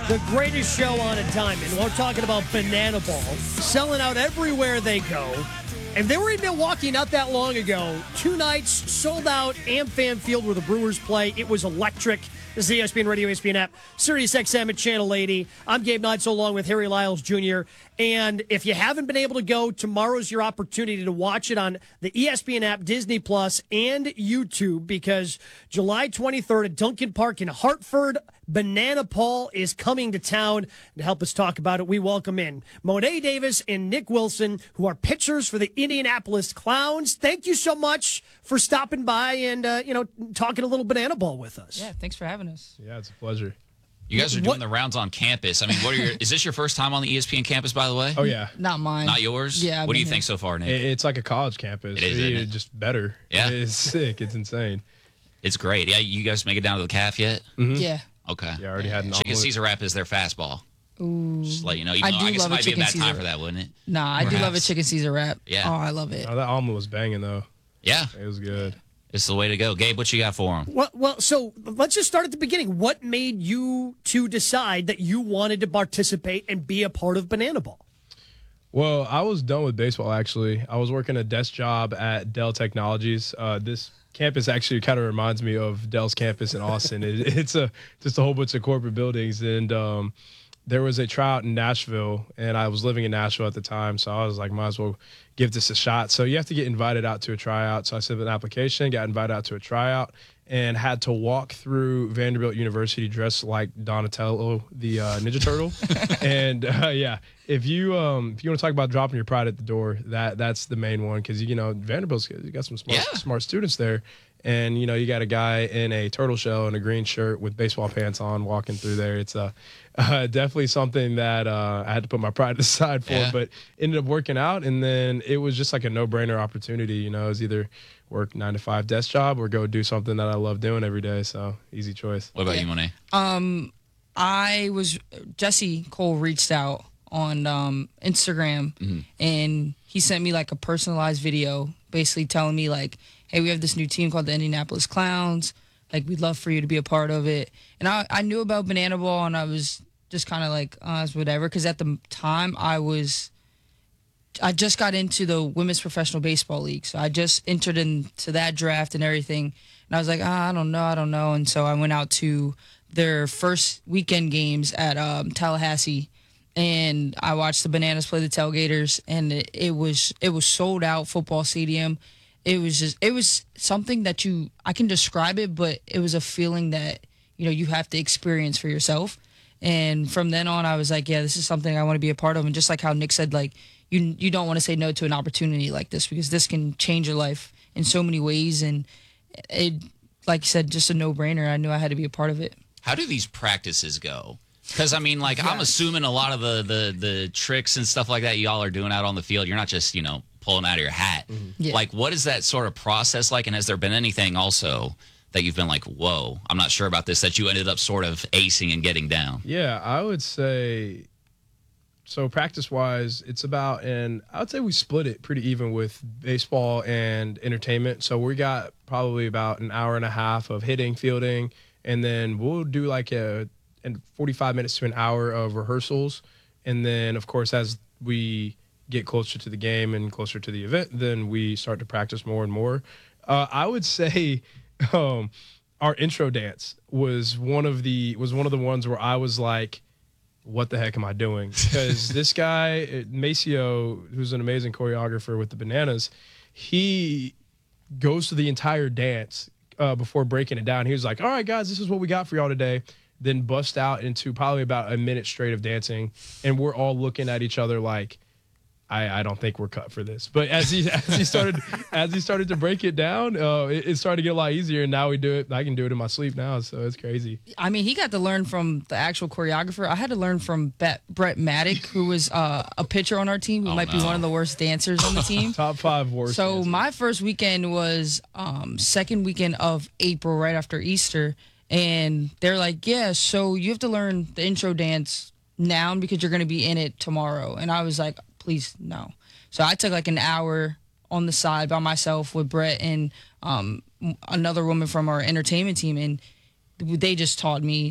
The greatest show on a diamond. We're talking about Banana Ball. Selling out everywhere they go. And they were in Milwaukee not that long ago. 2 nights, sold out, AmFam Field where the Brewers play. It was electric. This is the ESPN Radio, ESPN app, Sirius XM at Channel 80. I'm Gabe Neitzel along with Harry Lyles Jr. And if you haven't been able to go, tomorrow's your opportunity to watch it on the ESPN app, Disney Plus, and YouTube, because July 23rd at Duncan Park in Hartford, Banana Paul is coming to town. To help us talk about it, we welcome in Monet Davis and Nick Wilson, who are pitchers for the Indianapolis Clowns. Thank you so much for stopping by and talking a little Banana Ball with us. Yeah, thanks for having us. Yeah, it's a pleasure. You guys are doing the rounds on campus. I mean, is this your first time on the ESPN campus, by the way? Oh, yeah. Not mine. Not yours? Yeah. What do you think so far, Nick? It's like a college campus. It is, isn't it? Just better. Yeah. It's sick. It's insane. It's great. Yeah, you guys make it down to the calf yet? Mm-hmm. Yeah. Okay. Yeah, I already had an Chicken omelet. Caesar wrap is their fastball. Ooh. Just let you know. I I guess it love a might be a chicken bad time Caesar. for that, wouldn't it? Nah, I do love a Perhaps. chicken Caesar wrap. Yeah. Oh, I love it. Oh, that omelet was banging, though. Yeah. It was good. It's the way to go. Gabe, what you got for them? Well, so let's just start at the beginning. What made you two decide that you wanted to participate and be a part of Banana Ball? Well, I was done with baseball, actually. I was working a desk job at Dell Technologies. This campus actually kind of reminds me of Dell's campus in Austin. It's just a whole bunch of corporate buildings. And there was a tryout in Nashville, and I was living in Nashville at the time, so I was like, might as well give this a shot. So you have to get invited out to a tryout. So I sent an application, got invited out to a tryout, and had to walk through Vanderbilt University dressed like Donatello, the Ninja Turtle. And yeah, if you want to talk about dropping your pride at the door, that's the main one, because Vanderbilt's got some smart students there. And, you got a guy in a turtle shell and a green shirt with baseball pants on walking through there. It's definitely something that I had to put my pride aside for, but ended up working out. And then it was just like a no-brainer opportunity. It was either work 9-to-5 desk job or go do something that I love doing every day. So easy choice. What about you, Monet? Jesse Cole reached out on Instagram, and he sent me like a personalized video basically telling me like, hey, we have this new team called the Indianapolis Clowns. Like, we'd love for you to be a part of it. And I knew about Banana Ball, and I was just kind of like, it's whatever. Because at the time, I just got into the Women's Professional Baseball League. So I just entered into that draft and everything. And I was like, I don't know. And so I went out to their first weekend games at Tallahassee. And I watched the Bananas play the Tailgaters, and it was sold out football stadium. It was something that I can describe it, but it was a feeling that, you have to experience for yourself. And from then on, I was like, yeah, this is something I want to be a part of. And just like how Nick said, like, you don't want to say no to an opportunity like this, because this can change your life in so many ways. And it, like you said, just a no-brainer. I knew I had to be a part of it. How do these practices go? Because, I mean, like, I'm assuming a lot of the tricks and stuff like that y'all are doing out on the field, you're not just, pulling out of your hat. Mm-hmm. Yeah. Like, what is that sort of process like? And has there been anything also that you've been like, whoa, I'm not sure about this, that you ended up sort of acing and getting down? Yeah, I would say, so practice-wise, it's about, and I would say we split it pretty even with baseball and entertainment. So we got probably about an hour and a half of hitting, fielding, and then we'll do like 45 minutes to an hour of rehearsals. And then, of course, as we get closer to the game and closer to the event, then we start to practice more and more. I would say our intro dance was one of the ones where I was like, what the heck am I doing? Because this guy, Maceo, who's an amazing choreographer with the Bananas, he goes through the entire dance before breaking it down. He was like, all right, guys, this is what we got for y'all today. Then bust out into probably about a minute straight of dancing. And we're all looking at each other like, I don't think we're cut for this. But as he started to break it down, it started to get a lot easier. And now we do it. I can do it in my sleep now, so it's crazy. I mean, he got to learn from the actual choreographer. I had to learn from Brett Maddock, who was a pitcher on our team, who might be one of the worst dancers on the team. Top 5 worst. So dancers. my first weekend was second weekend of April, right after Easter. And they're like, yeah, so you have to learn the intro dance now because you're going to be in it tomorrow. And I was like, please, no. So I took like an hour on the side by myself with Brett and another woman from our entertainment team, and they just taught me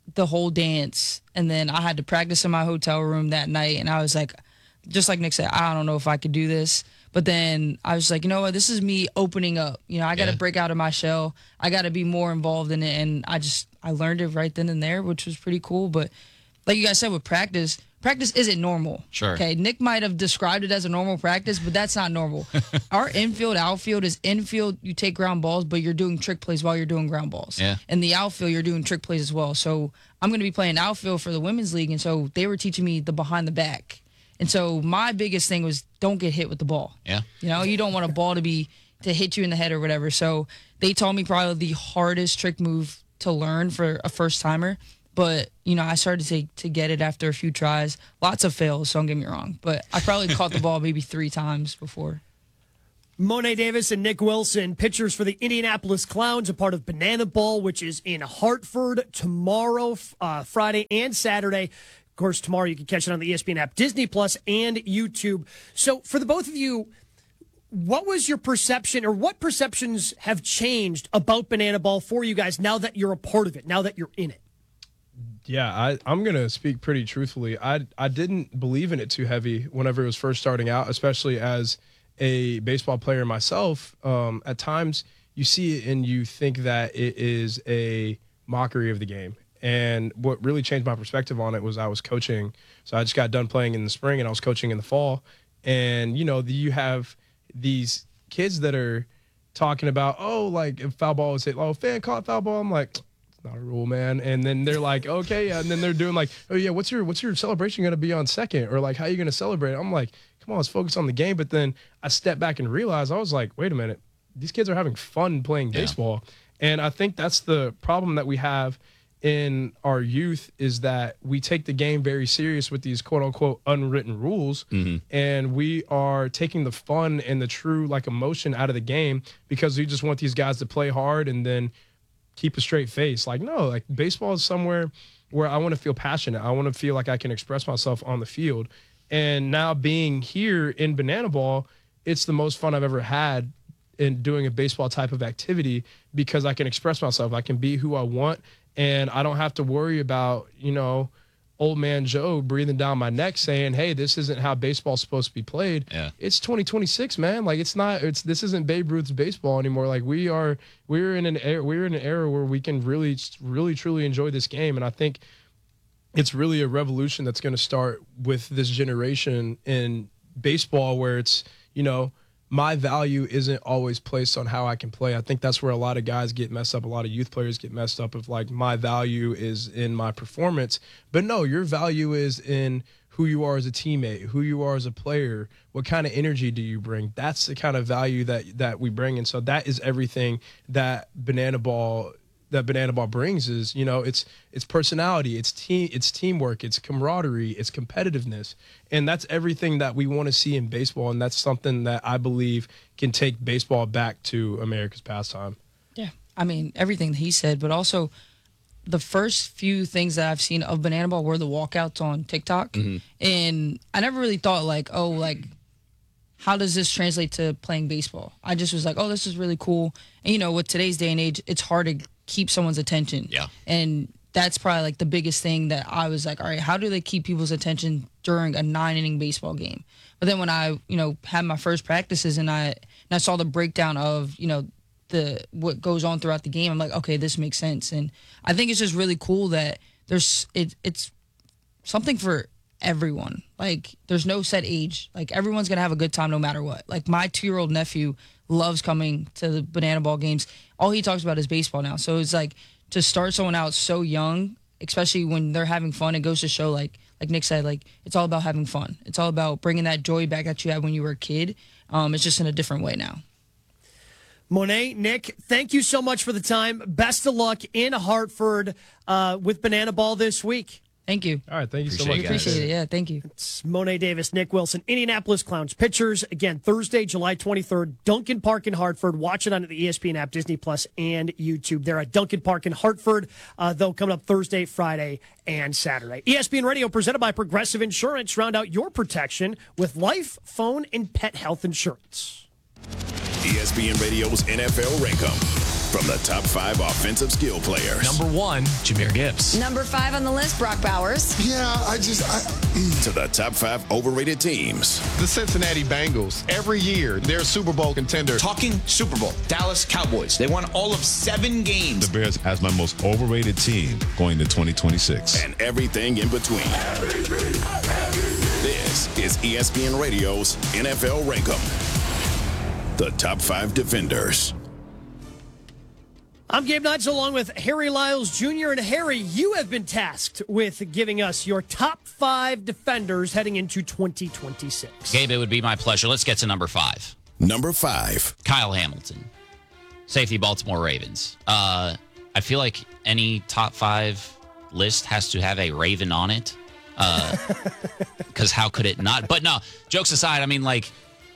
the whole dance, and then I had to practice in my hotel room that night, and I was like, just like Nick said, I don't know if I could do this. But then I was like, you know what, this is me opening up. I got to break out of my shell. I got to be more involved in it, and I learned it right then and there, which was pretty cool. But like you guys said, with practice isn't normal. Sure. Okay, Nick might have described it as a normal practice, but that's not normal. Our infield, outfield is infield, you take ground balls, but you're doing trick plays while you're doing ground balls. Yeah. And the outfield, you're doing trick plays as well. So I'm going to be playing outfield for the women's league, and so they were teaching me the behind the back. And so my biggest thing was don't get hit with the ball. Yeah. You don't want a ball to hit you in the head or whatever. So they taught me probably the hardest trick move to learn for a first timer. But, I started to get it after a few tries. Lots of fails, so don't get me wrong. But I probably caught the ball maybe 3 times before. Monet Davis and Nick Wilson, pitchers for the Indianapolis Clowns, a part of Banana Ball, which is in Hartford tomorrow, Friday and Saturday. Of course, tomorrow you can catch it on the ESPN app, Disney Plus, and YouTube. So for the both of you, what was your perception, or what perceptions have changed about Banana Ball for you guys now that you're a part of it, now that you're in it? Yeah, I'm going to speak pretty truthfully. I didn't believe in it too heavy whenever it was first starting out, especially as a baseball player myself. At times you see it and you think that it is a mockery of the game. And what really changed my perspective on it was I was coaching. So I just got done playing in the spring and I was coaching in the fall. And, you have these kids that are talking about, if foul ball is hit, fan caught foul ball. I'm like, not a rule, man. And then they're like, okay, yeah. And then they're doing like, oh yeah, what's your celebration going to be on second? Or like, how are you going to celebrate? I'm like, come on, let's focus on the game. But then I stepped back and realized, I was like, wait a minute, these kids are having fun playing baseball. And I think that's the problem that we have in our youth, is that we take the game very serious with these quote unquote unwritten rules. Mm-hmm. And we are taking the fun and the true emotion out of the game because we just want these guys to play hard and then keep a straight face. No, baseball is somewhere where I want to feel passionate. I want to feel like I can express myself on the field. And now being here in Banana Ball, it's the most fun I've ever had in doing a baseball type of activity because I can express myself. I can be who I want, and I don't have to worry about, old man Joe breathing down my neck saying, hey, this isn't how baseball's supposed to be played. Yeah. It's 2026, man. This isn't Babe Ruth's baseball anymore. We're in an era where we can really, really, truly enjoy this game. And I think it's really a revolution that's going to start with this generation in baseball where it's, my value isn't always placed on how I can play. I think that's where a lot of guys get messed up. A lot of youth players get messed up of my value is in my performance. But no, your value is in who you are as a teammate, who you are as a player, what kind of energy do you bring? That's the kind of value that we bring. And so that is everything that Banana Ball brings is, it's personality, it's teamwork, it's camaraderie, it's competitiveness. And that's everything that we want to see in baseball. And that's something that I believe can take baseball back to America's pastime. Yeah. I mean, everything that he said, but also the first few things that I've seen of Banana Ball were the walkouts on TikTok. Mm-hmm. And I never really thought how does this translate to playing baseball? I just was like, oh, this is really cool. And, with today's day and age, it's hard to keep someone's attention. Yeah. And that's probably the biggest thing that I was like, all right, how do they keep people's attention during a 9-inning baseball game? But then when I, had my first practices and I saw the breakdown of, what goes on throughout the game, I'm like, okay, this makes sense. And I think it's just really cool that it's something for everyone. There's no set age. Everyone's gonna have a good time no matter what. My 2-year-old nephew loves coming to the Banana Ball games. All he talks about is baseball now. So it's to start someone out so young, especially when they're having fun, it goes to show like Nick said, it's all about having fun. It's all about bringing that joy back that you had when you were a kid. It's just in a different way now. Monet, Nick, thank you so much for the time. Best of luck in Hartford with Banana Ball this week. Thank you. All right, thank you so much. Appreciate it. Yeah, thank you. It's Monet Davis, Nick Wilson, Indianapolis Clowns pitchers. Again, Thursday, July 23rd, Duncan Park in Hartford. Watch it on the ESPN app, Disney Plus, and YouTube. They're at Duncan Park in Hartford, though, coming up Thursday, Friday, and Saturday. ESPN Radio presented by Progressive Insurance. Round out your protection with life, phone, and pet health insurance. ESPN Radio's NFL Rankum. from the top 5 offensive skill players. Number 1, Jahmyr Gibbs. Number 5 on the list, Brock Bowers. Yeah, To the top 5 overrated teams. The Cincinnati Bengals. Every year, they're a Super Bowl contender. Talking Super Bowl, Dallas Cowboys. They won all of 7 games. The Bears as my most overrated team going to 2026. And everything in between. This is ESPN Radio's NFL Rankum. The top 5 defenders. I'm Gabe Knights along with Harry Lyles Jr. And Harry, you have been tasked with giving us your top 5 defenders heading into 2026. Gabe, it would be my pleasure. Let's get to number 5. Number 5. Kyle Hamilton, safety, Baltimore Ravens. I feel like any top 5 list has to have a Raven on it. Because how could it not? But no, jokes aside, I mean, like,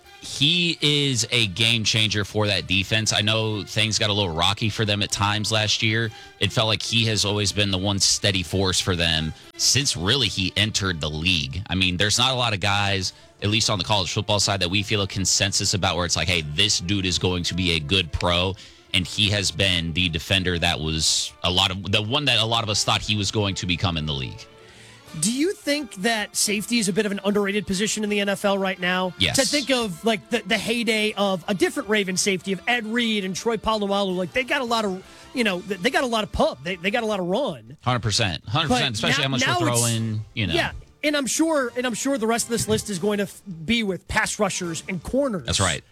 he is a game changer for that defense. I know things got a little rocky for them at times last year. It felt like he has always been the one steady force for them since really he entered the league. I mean, there's not a lot of guys, at least on the college football side, that we feel a consensus about where it's like, hey, this dude is going to be a good pro. And he has been the defender that was the one that a lot of us thought he was going to become in the league. Do you think that safety is a bit of an underrated position in the NFL right now? Yes. To think of like the heyday of a different Raven safety of Ed Reed and Troy Polamalu, like they got a lot of, they got a lot of pub. They got a lot of run. 100%, especially how much now we're throwing, Yeah. And I'm sure the rest of this list is going to be with pass rushers and corners. That's right.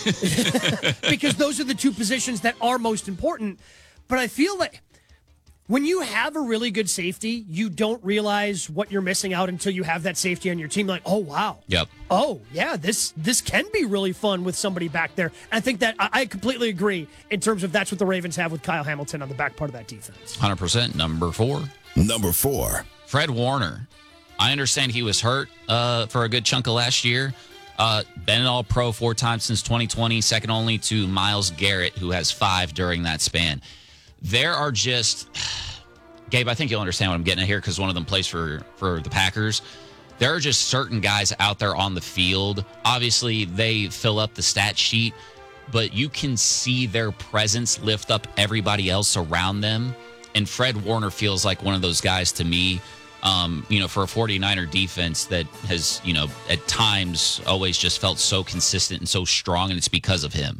Because those are the 2 positions that are most important. But I feel like when you have a really good safety, you don't realize what you're missing out until you have that safety on your team. Like, oh, wow. Yep. Oh, yeah, this can be really fun with somebody back there. And I think that I completely agree in terms of that's what the Ravens have with Kyle Hamilton on the back part of that defense. 100%. Number 4. Number 4. Fred Warner. I understand he was hurt for a good chunk of last year. Been an All-Pro 4 times since 2020, second only to Myles Garrett, who has 5 during that span. There are just, Gabe, I think you'll understand what I'm getting at here because one of them plays for the Packers. There are just certain guys out there on the field. Obviously, they fill up the stat sheet, but you can see their presence lift up everybody else around them. And Fred Warner feels like one of those guys to me, for a 49er defense that has, at times always just felt so consistent and so strong, and it's because of him.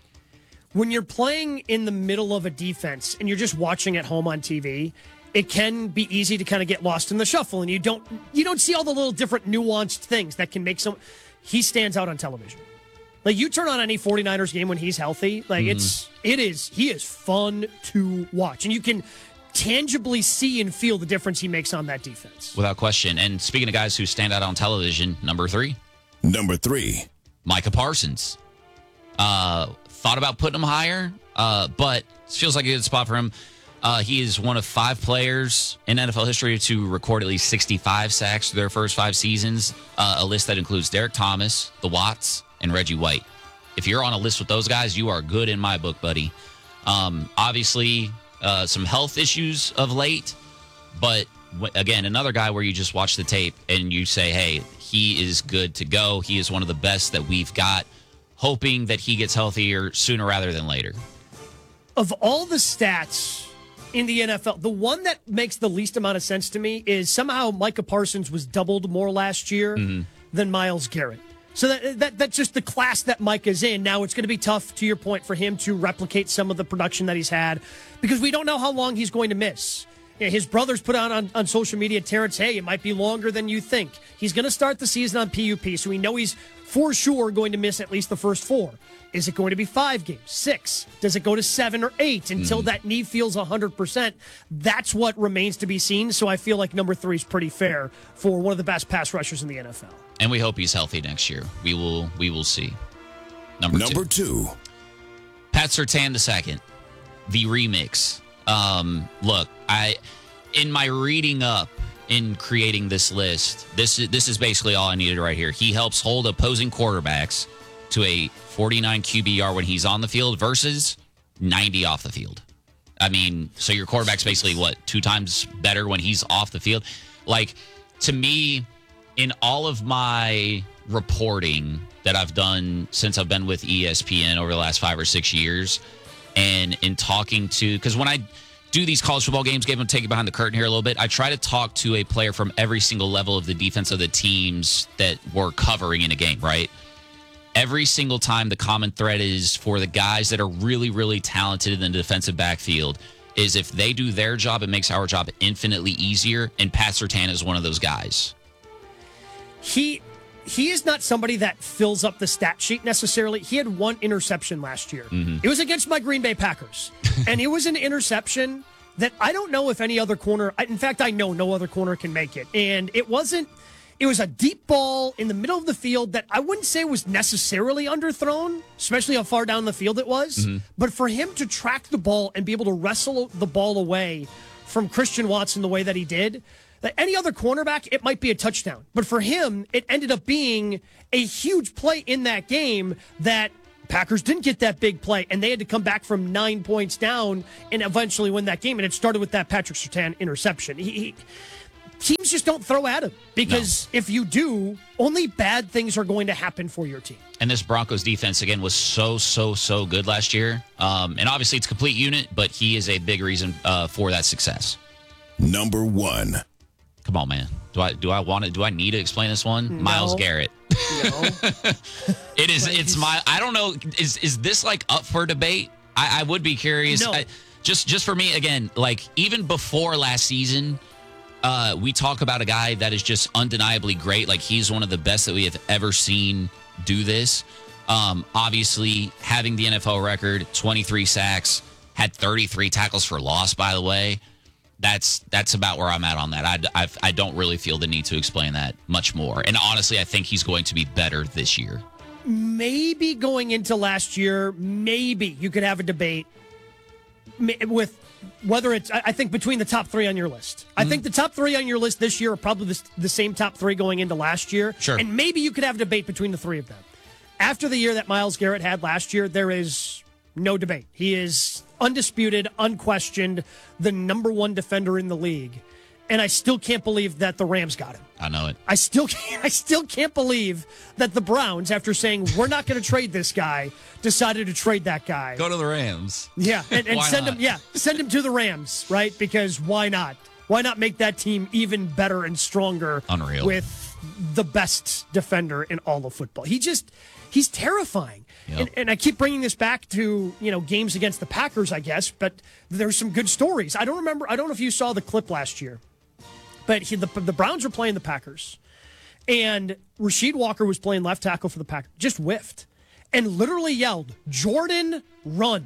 When you're playing in the middle of a defense and you're just watching at home on TV, it can be easy to kind of get lost in the shuffle, and you don't see all the little different nuanced things that can make he stands out on television. Like, you turn on any 49ers game when he's healthy, like he is fun to watch, and you can tangibly see and feel the difference he makes on that defense. Without question. And speaking of guys who stand out on television, number 3. Number 3. Micah Parsons. Thought about putting him higher, but it feels like a good spot for him. He is one of 5 players in NFL history to record at least 65 sacks through their first 5 seasons, a list that includes Derek Thomas, the Watts, and Reggie White. If you're on a list with those guys, you are good in my book, buddy. Obviously, some health issues of late, but again, another guy where you just watch the tape and you say, hey, he is good to go. He is one of the best that we've got, hoping that he gets healthier sooner rather than later. Of all the stats in the NFL, the one that makes the least amount of sense to me is somehow Micah Parsons was doubled more last year than Myles Garrett. So that's just the class that Micah's in. Now, it's going to be tough, to your point, for him to replicate some of the production that he's had because we don't know how long he's going to miss. His brothers put out on social media, Terrence, hey, it might be longer than you think. He's going to start the season on PUP, so we know he's for sure going to miss at least the first 4. Is it going to be 5 games, 6? Does it go to 7 or 8 until that knee feels 100%? That's what remains to be seen. So I feel like number 3 is pretty fair for one of the best pass rushers in the NFL. And we hope he's healthy next year. We will see. Number 2. Pat Surtain II, the remix. Look, in my reading up in creating this list, this is basically all I needed right here. He helps hold opposing quarterbacks to a 49 QBR when he's on the field versus 90 off the field. I mean, so your quarterback's basically, 2 times better when he's off the field? Like, to me, in all of my reporting that I've done since I've been with ESPN over the last 5 or 6 years, And in talking to, because when I do these college football games, take it behind the curtain here a little bit, I try to talk to a player from every single level of the defense of the teams that we're covering in a game, right? Every single time the common thread is for the guys that are really, really talented in the defensive backfield is if they do their job, it makes our job infinitely easier. And Pat Surtain is one of those guys. He is not somebody that fills up the stat sheet necessarily. He had one interception last year. It was against my Green Bay Packers. And it was an interception that I don't know if any other corner, in fact, I know no other corner can make it. And it was a deep ball in the middle of the field that I wouldn't say was necessarily underthrown, especially how far down the field it was. But for him to track the ball and be able to wrestle the ball away from Christian Watson the way that he did, that any other cornerback, it might be a touchdown. But for him, it ended up being a huge play in that game that Packers didn't get that big play, and they had to come back from 9 points down and eventually win that game. And it started with that Patrick Surtain interception. Teams just don't throw at him because if you do, only bad things are going to happen for your team. And this Broncos defense, again, was so good last year. And obviously it's a complete unit, but he is a big reason for that success. Number 1. Come on, man. Do I need to explain this one? No. Myles Garrett. No. I don't know. Is this like up for debate? I would be curious. No. Just for me, again, like even before last season, we talk about a guy that is just undeniably great. Like he's one of the best that we have ever seen do this. Obviously, having the NFL record, 23 sacks, had 33 tackles for loss, by the way. That's about where I'm at on that. I don't really feel the need to explain that much more. And honestly, I think he's going to be better this year. Maybe going into last year, maybe you could have a debate with whether it's, I think, between the top 3 on your list. I think the top 3 on your list this year are probably the same top 3 going into last year. Sure. And maybe you could have a debate between the 3 of them. After the year that Myles Garrett had last year, there is no debate. He is undisputed, unquestioned, the number 1 defender in the league. And I still can't believe that the Rams got him. I know it. I still can't believe that the Browns, after saying we're not going to trade this guy, decided to trade that guy. Go to the Rams. Yeah, and send him. Yeah, send him to the Rams, right? Because why not? Why not make that team even better and stronger? Unreal. With the best defender in all of football. He's terrifying. Yep. And I keep bringing this back to, games against the Packers, I guess, but there's some good stories. I don't know if you saw the clip last year, but the Browns were playing the Packers, and Rasheed Walker was playing left tackle for the Packers, just whiffed, and literally yelled, "Jordan, run."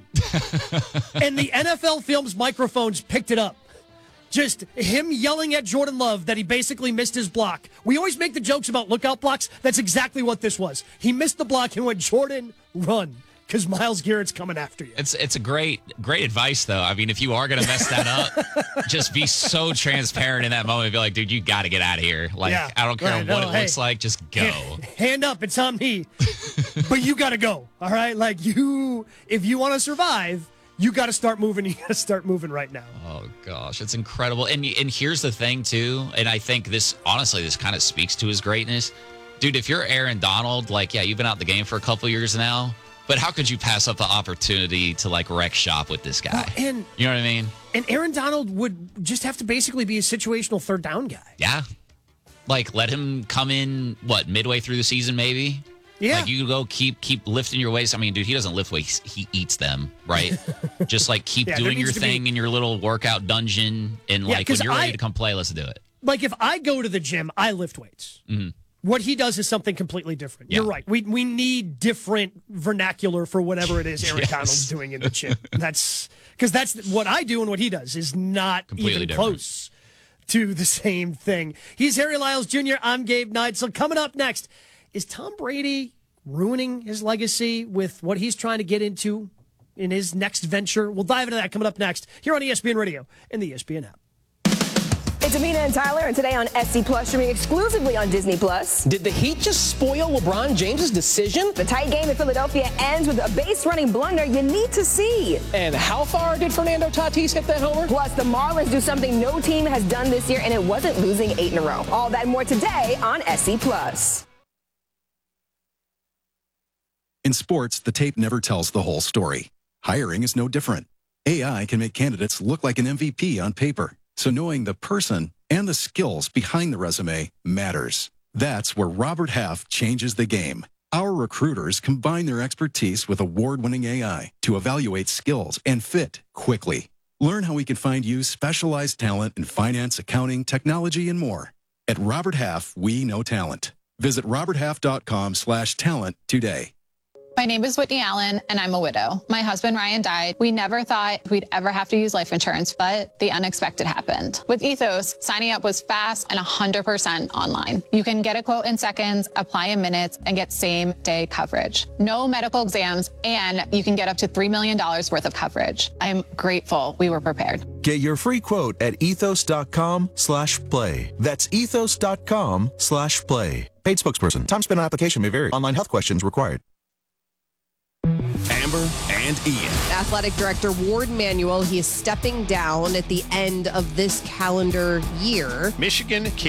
And the NFL Films microphones picked it up. Just him yelling at Jordan Love that he basically missed his block. We always make the jokes about lookout blocks. That's exactly what this was. He missed the block and went, "Jordan, run," because Myles Garrett's coming after you. It's a great advice, though. I mean, if you are going to mess that up, just be so transparent in that moment. Be like, dude, you got to get out of here. Like, yeah, I don't care what it looks like. Just go. Hand up. It's on me. But you got to go. All right? Like, if you want to survive, you got to start moving. You got to start moving right now. Oh, gosh. It's incredible. And here's the thing, too. And I think this kind of speaks to his greatness. Dude, if you're Aaron Donald, you've been out the game for a couple years now. But how could you pass up the opportunity to wreck shop with this guy? And you know what I mean? And Aaron Donald would just have to basically be a situational third down guy. Yeah. Let him come in, midway through the season maybe? Yeah. You go keep lifting your weights. I mean, dude, he doesn't lift weights. He eats them, right? Just keep doing your thing in your little workout dungeon. And when you're ready to come play, let's do it. If I go to the gym, I lift weights. Mm-hmm. What he does is something completely different. Yeah. You're right. We need different vernacular for whatever it is Aaron Donald's doing in the gym. That's what I do and what he does is not completely even close to the same thing. He's Harry Lyles Jr. I'm Gabe Knight. So coming up next, is Tom Brady ruining his legacy with what he's trying to get into in his next venture? We'll dive into that coming up next here on ESPN Radio and the ESPN app. It's Amina and Tyler, and today on SC Plus, streaming exclusively on Disney Plus. Did the Heat just spoil LeBron James's decision? The tight game in Philadelphia ends with a base-running blunder you need to see. And how far did Fernando Tatis hit that homer? Plus, the Marlins do something no team has done this year, and it wasn't losing 8 in a row. All that and more today on SC Plus. In sports, the tape never tells the whole story. Hiring is no different. AI can make candidates look like an MVP on paper, so knowing the person and the skills behind the resume matters. That's where Robert Half changes the game. Our recruiters combine their expertise with award-winning AI to evaluate skills and fit quickly. Learn how we can find you specialized talent in finance, accounting, technology, and more. At Robert Half, we know talent. Visit roberthalf.com/talent today. My name is Whitney Allen, and I'm a widow. My husband, Ryan, died. We never thought we'd ever have to use life insurance, but the unexpected happened. With Ethos, signing up was fast and 100% online. You can get a quote in seconds, apply in minutes, and get same-day coverage. No medical exams, and you can get up to $3 million worth of coverage. I'm grateful we were prepared. Get your free quote at ethos.com/play. That's ethos.com/play. Paid spokesperson. Time spent on application may vary. Online health questions required. Amber and Ian. Athletic Director Ward Manuel, he is stepping down at the end of this calendar year. Michigan